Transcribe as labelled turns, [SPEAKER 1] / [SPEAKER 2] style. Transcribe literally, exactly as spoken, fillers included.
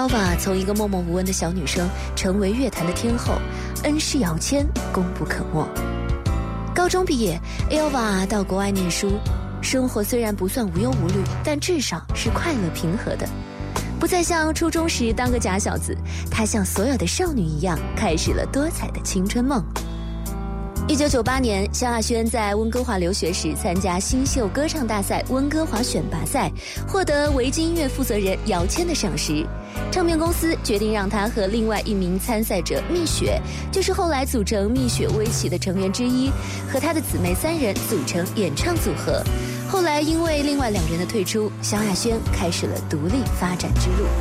[SPEAKER 1] Elva 从一个默默无闻的小女生成为乐坛的天后，恩师姚谦功不可没。高中毕业 Elva 到国外念书，生活虽然不算无忧无虑，但至少是快乐平和的。不再像初中时当个假小子，她像所有的少女一样，开始了多彩的青春梦。一九九八年，萧亚轩在温哥华留学时参加新秀歌唱大赛温哥华选拔赛，获得维基音乐负责人姚谦的赏识。唱片公司决定让他和另外一名参赛者蜜雪，就是后来组成蜜雪薇琪的成员之一，和他的姊妹三人组成演唱组合。后来因为另外两人的退出，萧亚轩开始了独立发展之路。